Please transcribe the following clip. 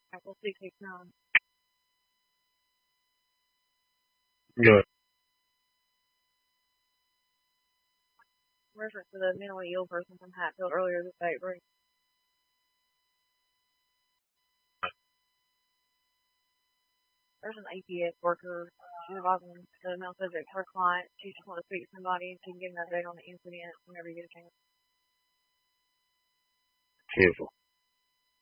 Apple 669. Good. Reference to the mentally ill person from Hatfield earlier this day, right? There's an APS worker. She's advising the male subject, her client. She just wants to speak to somebody and she can give an update on the incident whenever you get a chance. Beautiful.